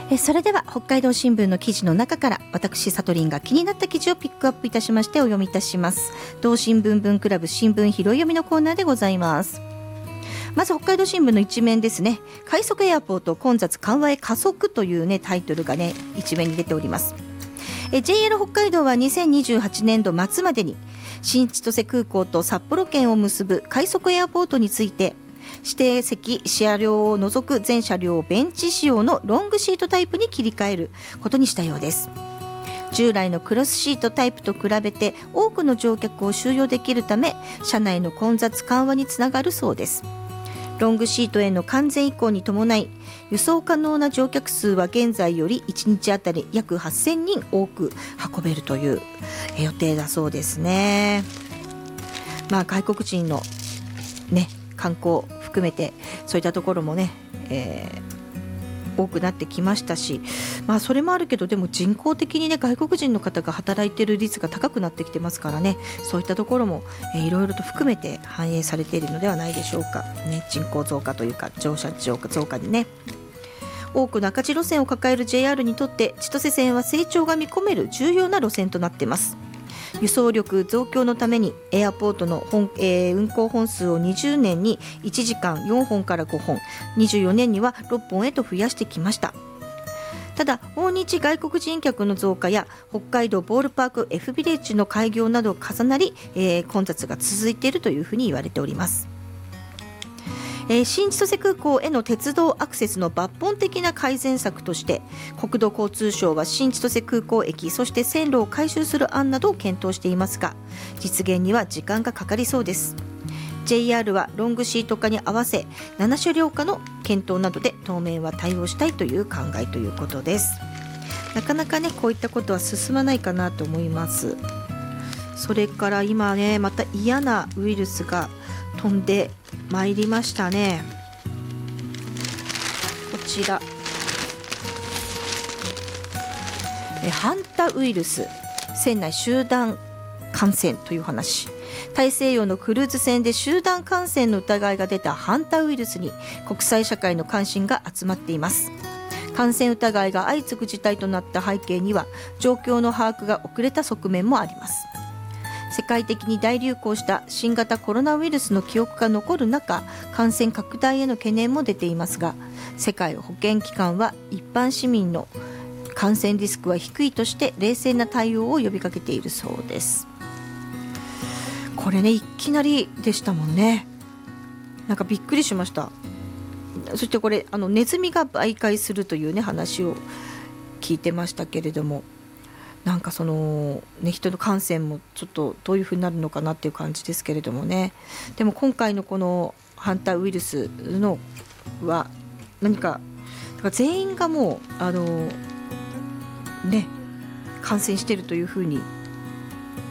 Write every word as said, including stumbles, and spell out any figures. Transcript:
えそれでは北海道新聞の記事の中から私サトリンが気になった記事をピックアップいたしましてお読みいたします。同新聞文クラブ新聞拾い読みのコーナーでございます。まず北海道新聞の一面ですね。快速エアポート混雑緩和へ加速という、ね、タイトルが、ね、一面に出ております。え ジェイアール 北海道はにせんにじゅうはちねんど末までに新千歳空港と札幌圏を結ぶ快速エアポートについて指定席車両を除く全車両をベンチ仕様のロングシートタイプに切り替えることにしたようです。従来のクロスシートタイプと比べて多くの乗客を収容できるため車内の混雑緩和につながるそうです。ロングシートへの完全移行に伴い輸送可能な乗客数は現在よりいちにちあたり約はっせんにん多く運べるという予定だそうですね。まあ外国人のね観光含めてそういったところもね、えー、多くなってきましたし、まあそれもあるけどでも人口的にね外国人の方が働いている率が高くなってきてますからね、そういったところも、えー、いろいろと含めて反映されているのではないでしょうか、ね、人口増加というか乗車増加にね。多くの赤字路線を抱える ジェイアール にとって千歳線は成長が見込める重要な路線となっています。輸送力増強のためにエアポートの本、えー、運行本数をにじゅうねんにいちじかんよんほんからごほん、にじゅうよねんにはろっぽんへと増やしてきました。ただ訪日外国人客の増加や北海道ボールパーク F ビレッジの開業など重なり、えー、混雑が続いているというふうに言われております。えー、新千歳空港への鉄道アクセスの抜本的な改善策として国土交通省は新千歳空港駅そして線路を改修する案などを検討していますが実現には時間がかかりそうです。 ジェイアール はロングシート化に合わせなな車両化の検討などで当面は対応したいという考えということです。なかなかねこういったことは進まないかなと思います。それから今ねまた嫌なウイルスが飛んでまいりましたね。こちらえハンタウイルス船内集団感染という話。大西洋のクルーズ船で集団感染の疑いが出たハンタウイルスに国際社会の関心が集まっています。感染疑いが相次ぐ事態となった背景には状況の把握が遅れた側面もあります。世界的に大流行した新型コロナウイルスの記憶が残る中感染拡大への懸念も出ていますが世界保健機関は一般市民の感染リスクは低いとして冷静な対応を呼びかけているそうです。これねいきなりでしたもんね。なんかびっくりしました。そしてこれあのネズミが媒介するというね話を聞いてましたけれどもなんかその、ね、人の感染もちょっとどういうふうになるのかなっていう感じですけれどもね。でも今回のこのハンターウイルスのは何か、だから全員がもうあのね感染しているというふうに